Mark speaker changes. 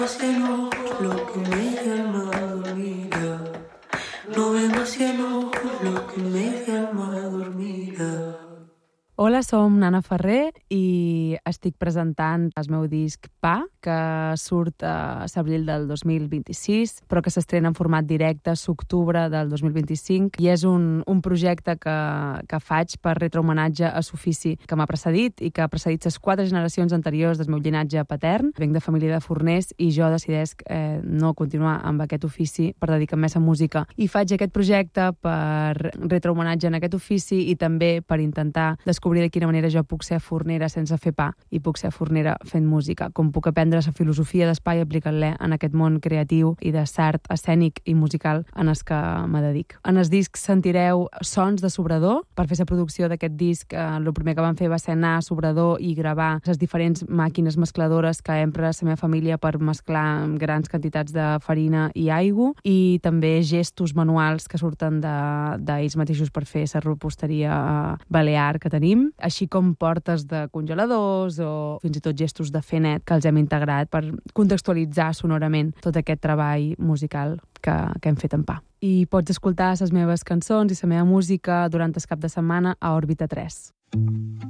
Speaker 1: Hacia ojos lo que me llama dormida. No demasiado ojos lo que me llama dormida.
Speaker 2: Hola, som Nana Ferrer i estic presentant el meu disc Pa, que surt a l'abril del 2026, però que s'estrena en format directe a l'octubre del 2025, i és un projecte que faig per retre homenatge a l'ofici que m'ha precedit i que ha precedit les 4 generacions anteriors del meu llinatge patern. Venc de família de forners i jo decidesc no continuar amb aquest ofici per dedicar-me a la música. I faig aquest projecte per retre homenatge en aquest ofici i també per intentar descobrir de quina manera jo puc ser fornera sense fer pa i puc ser fornera fent música, com puc aprendre la filosofia d'espai aplicant-la en aquest món creatiu i de l'art escènic i musical en el que me dedic. En el disc sentireu sons de Sobrador. Per fer la producció d'aquest disc, el primer que vam fer va ser anar a Sobrador i gravar les diferents màquines mescladores que empra la meva família per mesclar grans quantitats de farina i aigua, i també gestos manuals que surten d'ells mateixos per fer la reposteria balear que tenim, així com portes de congeladors o fins i tot gestos de fer net que els hem integrat per contextualitzar sonorament tot aquest treball musical que hem fet en Pa. I pots escoltar les meves cançons i la meva música durant el cap de setmana a Òrbita 3.